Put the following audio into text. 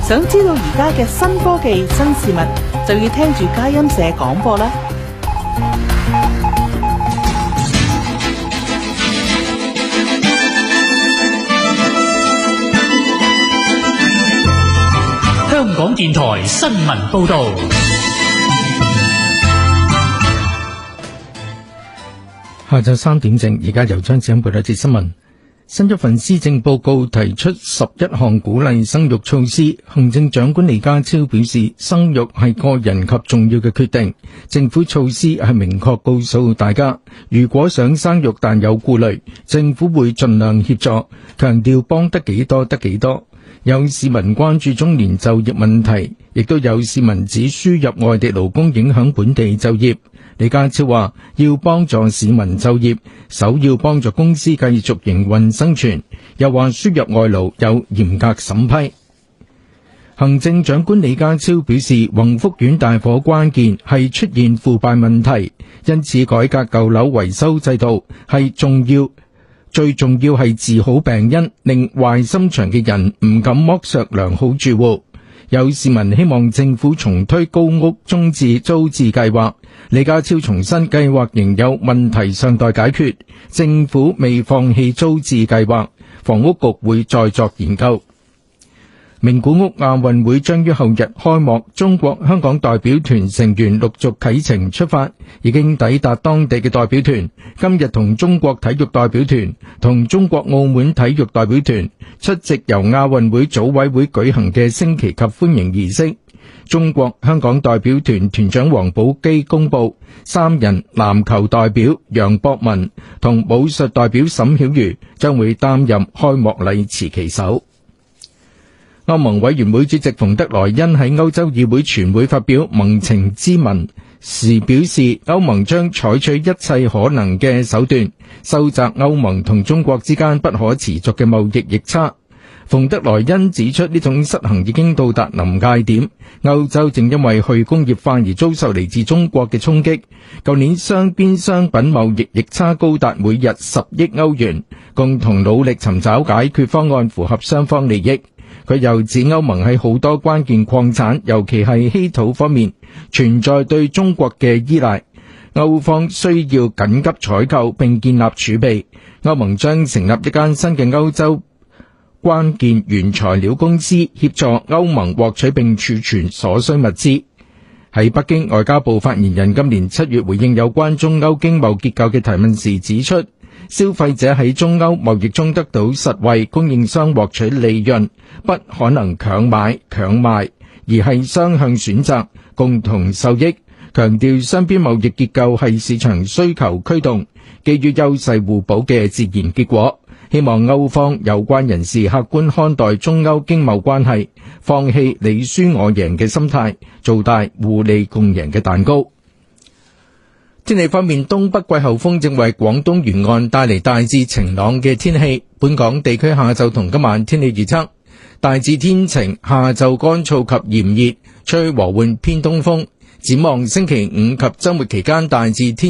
想知道而家嘅新科技、新事物，就要聽住佳音社廣播啦。 香港電台新聞報道。 下晝3點正，而家由張子欣報道一節新聞。新一份施政報告提出11項鼓勵生育措施，行政長官李家超表示，生育係個人及重要嘅決定，政府措施係明確告訴大家，如果想生育但有顧慮，政府會盡量協助，強調幫得幾多得幾多。有市民關注中年就業問題，亦都有市民指輸入外地勞工影響本地就業。李家超話要幫助市民就業，首要幫助公司繼續營運生存，又話輸入外勞有嚴格審批。行政長官李家超表示，宏福苑大火關鍵係出現腐敗問題，因此改革舊樓維修制度係重要，最重要係治好病因，令壞心腸嘅人唔敢剝削良好住戶。有市民希望政府重推高屋中置租置計劃，李家超重申計劃仍有問題尚待解決，政府未放棄租置計劃，房屋局會再作研究。名古屋亞運會將於後日開幕，中國香港代表團成員陸續啟程出發，已經抵達當地嘅代表團今日同中國體育代表團同中國澳門體育代表團出席由亞運會組委會舉行嘅升旗及歡迎儀式。中國香港代表團團長王寶基公布，3人籃球代表楊博文同武術代表沈曉瑜將會擔任開幕禮持旗手。歐盟委員會主席馮德萊恩喺歐洲議會全會發表盟情咨文時表示，歐盟將採取一切可能嘅手段，收窄歐盟同中國之間不可持續嘅貿易逆差。馮德萊恩指出，呢種失衡已經到達臨界點，歐洲正因為去工業化而遭受嚟自中國嘅衝擊。舊年雙邊商品貿易逆差高達每日10億歐元，共同努力尋找解決方案，符合雙方利益。佢又指歐盟喺好多關鍵礦產，尤其係稀土方面，存在對中國嘅依賴。歐方需要緊急採購並建立儲備。歐盟將成立一間新嘅歐洲關鍵原材料公司，協助歐盟獲取並儲存所需物資。喺北京，外交部發言人今年7月回應有關中歐經貿結構嘅提問時指出，消費者喺中歐貿易中得到實惠，供應商獲取利潤，不可能強買強賣，而係雙向選擇，共同受益。強調雙邊貿易結構係市場需求驅動，基於優勢互補嘅自然結果。希望歐方有關人士客觀看待中歐經貿關係，放棄你輸我贏嘅心態，做大互利共贏嘅蛋糕。天氣方面，東北季候風正為廣東沿岸帶嚟大致晴朗嘅天氣。本港地區下晝同今晚天氣預測，大致天晴，下晝乾燥及炎熱，吹和緩偏東風。展望星期五及週末期間大致天